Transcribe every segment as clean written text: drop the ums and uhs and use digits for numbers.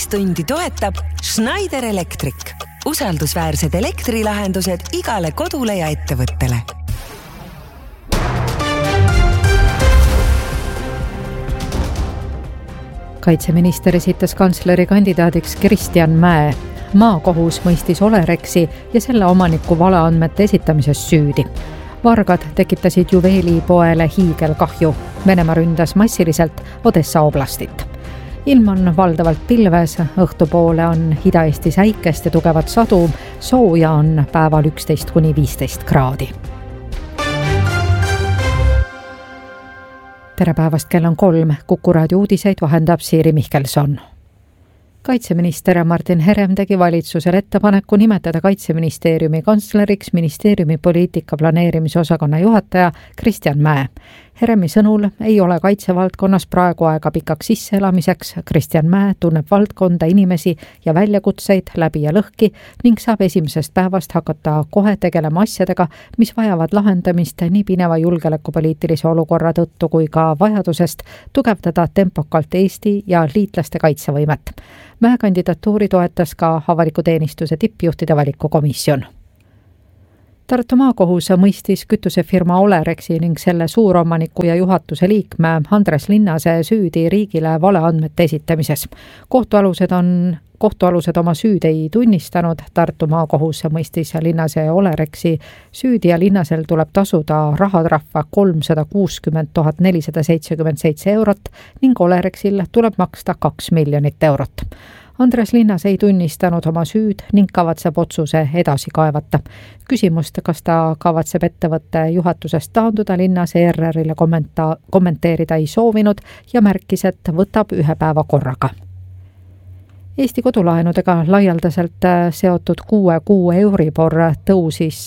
uudistundi toetab Schneider Electric. Usaldusväärsed elektrilahendused igale kodule ja ettevõttele. Kaitseminister esitas kantsleri kandidaadiks Kristjan Mäe. Maakohus mõistis Olerexi ja selle omaniku valeandmete esitamises süüdi. Vargad tekitasid juveelipoele hiigelkahju. Venemaa ründas massiliselt Odessa oblastit. Ilm on valdavalt pilves, õhtupoole on Ida-Eestis äikest ja tugevat sadu, sooja on päeval 11–15 kraadi. Tere päevast, kell on 3. Kuku raadio uudiseid vahendab Siiri Mihkelson. Kaitseminister Martin Herem tegi valitsusele ettepaneku nimetada Kaitseministeeriumi kantsleriks ministeeriumi poliitika planeerimise osakonna juhataja Kristjan Mäe. Heremi sõnul ei ole kaitsevaldkonnas praegu aega pikaks sisseelamiseks. Kristjan Mäe tunneb valdkonda, inimesi ja väljakutseid läbi ja lõhki ning saab esimesest päevast hakata kohe tegelema asjadega, mis vajavad lahendamist nii pineva julgeolekupoliitilise olukorra tõttu kui ka vajadusest tugevdada tempokalt Eesti ja liitlaste kaitsevõimet. Mäe kandidatuuri toetas ka avaliku teenistuse tippjuhtide valikukomisjon. Tartu maakohus mõistis kütusefirma Olerexi ning selle suuromaniku ja juhatuse liikme Andres Linnase süüdi riigile valeandmete esitamises. Kohtualused oma süüd ei tunnistanud. Tartu maakohus mõistis Linnase ja Olerexi süüdi ja Linnasel tuleb tasuda rahatrahva 360 477 eurot ning Olerexil tuleb maksta 2 miljonit eurot. Andres Linnas ei tunnistanud oma süüd ning kavatseb otsuse edasi kaevata. Küsimust, kas ta kavatseb ettevõtte juhatusest taanduda, Linnas ERR-ile kommenteerida ei soovinud ja märkis, et võtab ühe päeva korraga. Eesti kodulaenudega laialdaselt seotud 6 kuu Euribor tõusis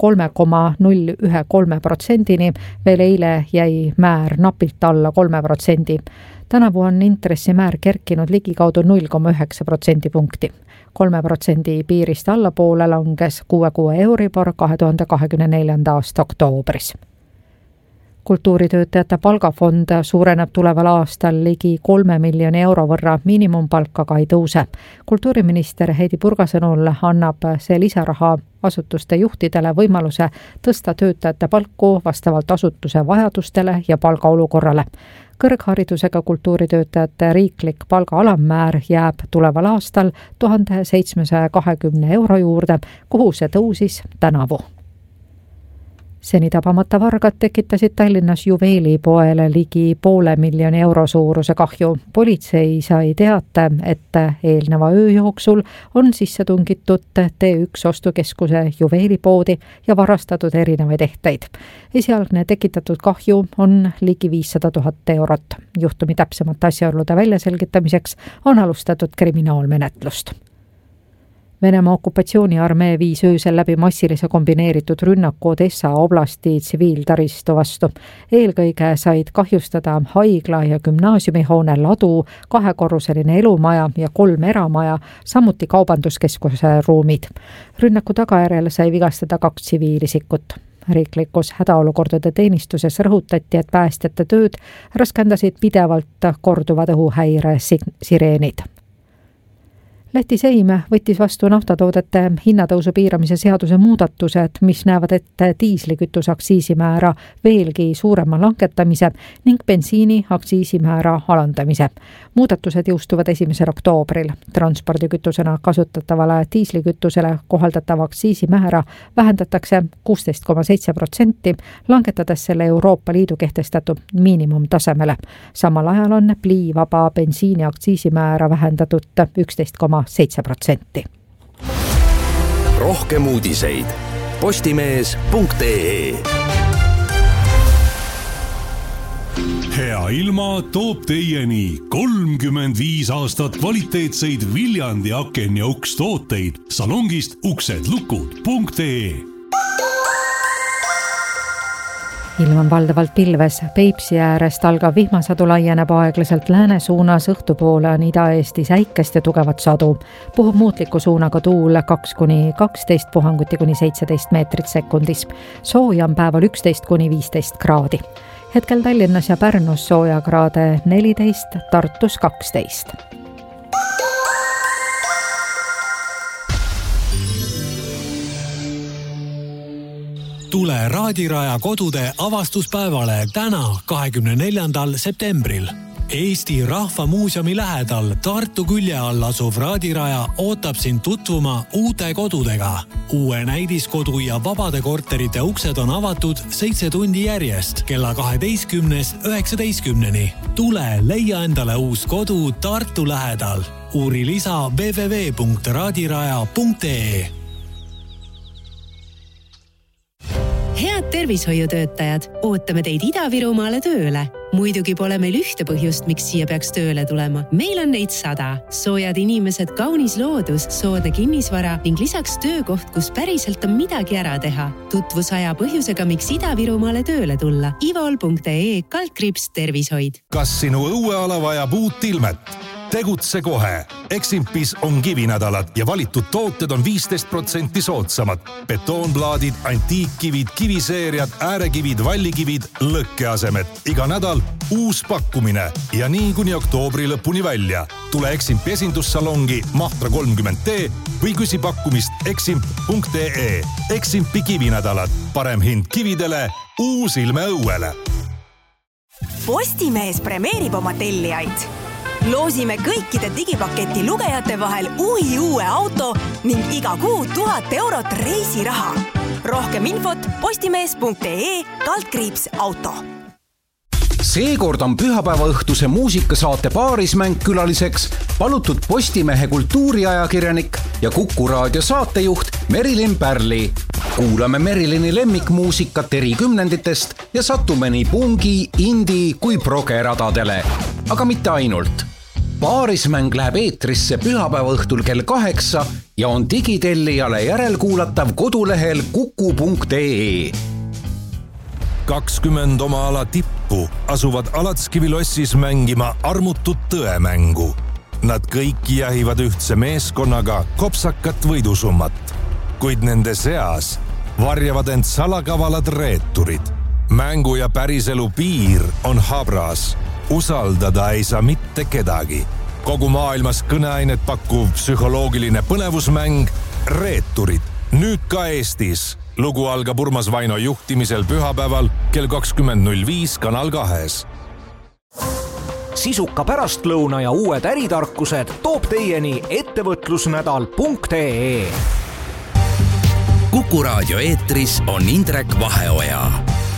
3,013%-ni, veel eile jäi määr napilt alla 3%. Tänavu on intressimäär kerkinud ligikaudu 0,9% punkti. 3% piirist allapoole langes 6 kuu Euribor 2024. aasta oktoobris. Kultuuritöötajate palgafond suureneb tuleval aastal ligi 3 miljoni euro võrra, miinimumpalk aga ei tõuse. Kultuuriminister Heidi Purga sõnul annab see lisaraha asutuste juhtidele võimaluse tõsta töötajate palku vastavalt asutuse vajadustele ja palgaolukorrale. Kõrgharidusega kultuuritöötajate riiklik palga alammäär jääb tuleval aastal 1720 euro juurde, kuhu see tõusis tänavu. Seni tabamata vargad tekitasid Tallinnas juveelipoele ligi 500 miljoni euro suuruse kahju. Politsei sai teate, et eelneva öö jooksul on sisse tungitud T1 ostukeskuse juveelipoodi ja varastatud erinevaid ehteid. Esialgne tekitatud kahju on ligi 500 000 eurot. Juhtumi täpsemate asjaolude väljaselgitamiseks on alustatud kriminaalmenetlust. Venemaa okupatsiooniarmee viis öösel läbi massilise kombineeritud rünnaku Odessa oblasti tsiviiltaristu vastu. Eelkõige said kahjustada haigla ja gümnaasiumihoone, ladu, 2-korruseline elumaja ja 3 eramaja, samuti kaubanduskeskuse ruumid. Rünnaku tagajärjel sai vigastada 2 tsiviilisikut. Riiklikus hädaolukordade teenistuses rõhutati, et päästjate tööd raskendasid pidevalt korduvad õhuhäire sireenid. Läti Seim võttis vastu naftatoodete hinnatõusu piiramise seaduse muudatused, mis näevad ette diislikütuse aktsiisimäära veelgi suurema langetamise ning bensiini aktsiisimäära alandamise. Muudatused jõustuvad 1. oktoobril. Transpordikütusena kasutatavale diislikütusele kohaldatava aktsiisimäära vähendatakse 16,7%, langetades selle Euroopa Liidu kehtestatud miinimumtasemele. Samal ajal on pliivaba bensiini aktsiisimäära vähendatud 11,7%. Rohkem uudiseid postimees.ee. Hea ilma toob teieni 35 aastat kvaliteetseid Viljandi aken- ja ukstooteid salongist uksedlukud.ee. Ilm on valdavalt pilves. Peipsi äärest algav vihmasadu laieneb aeglaselt lääne suunas, õhtupoole on Ida-Eestis äikest ja tugevat sadu. Puhub muutliku suunaga tuul 2–12, puhanguti kuni 17 meetrit sekundis. Sooja on päeval 11–15 kraadi. Hetkel Tallinnas ja Pärnus soojakraade 14, Tartus 12. Tule Raadiraja kodude avastuspäevale täna 24. septembril. Eesti Rahva Muuseumi lähedal Tartu külje all asuv Raadiraja ootab sind tutvuma uute kodudega. Uue näidiskodu ja vabade korterite uksed on avatud 7 tundi järjest kella 12-19. Tule leia endale uus kodu Tartu lähedal. Uuri lisa www.raadiraja.ee. Head tervishoiutöötajad, ootame teid Ida-Virumaale tööle. Muidugi pole meil ühte põhjust, miks siia peaks tööle tulema. Meil on neid 100. Soojad inimesed, kaunis loodus, soodne kinnisvara ning lisaks töökoht, kus päriselt on midagi ära teha. Tutvus aja põhjusega, miks Ida-Virumaale tööle tulla. ivol.ee/tervishoid. Kas sinu õueala vajab uut ilmet? Tegutse kohe. Eximpis on kivinädalad ja valitud tooted on 15% soodsamad. Betoonplaadid, antiikkivid, kiviseeriad, äärekivid, vallikivid, lõkkeasemed. Iga nädal uus pakkumine ja nii kuni oktoobri lõpuni välja. Tule Eximpi esindussalongi Mahtra 30T või küsi pakkumist eximp.ee. Eximpi kivinädalad. Parem hind kividele, uus ilme õuele. Postimees premeerib oma tellijaid. Loosime kõikide digipaketi lugejate vahel uue auto ning iga kuu 1000 eurot reisiraha. Rohkem infot postimees.ee/auto. Seekord on pühapäeva õhtuse muusikasaate Paarismäng külaliseks palutud Postimehe kultuuriajakirjanik ja Kuku raadio saatejuht Merilin Pärli. Kuulame Merilini lemmikmuusikat eri kümnenditest ja satume nii pungi, indi kui progeradadele. Aga mitte ainult. Paarismäng läheb eetrisse pühapäeva õhtul kell 8 ja on digitellijale järelkuulatav kodulehel kuku.ee. 20 oma ala tippu asuvad Alatskivilossis mängima armutut tõemängu. Nad kõik jahivad ühtse meeskonnaga kopsakat võidusummat, kuid nende seas varjavad end salakavalad reeturid. Mängu ja päriselu piir on habras. Usaldada ei saa mitte kedagi. Kogu maailmas kõneainet pakkuv psühholoogiline põnevusmäng Reeturid. Nüüd ka Eestis. Lugu algab Urmas Vaino juhtimisel pühapäeval kell 20.05 Kanal 2. Sisuka pärastlõuna ja uued äritarkused toob teieni ettevõtlusnädal.ee. Kuku raadio eetris on Indrek Vaheoja.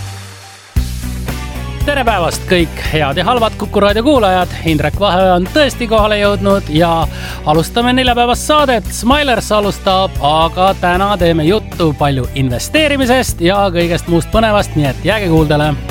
Tere päevast kõik head ja halvad Kuku raadio kuulajad. Indrek Vaheoja on tõesti kohale jõudnud ja alustame neljapäevast saadet. Smilers alustab, aga täna teeme juttu palju investeerimisest ja kõigest muust põnevast, nii et jääge kuuldele.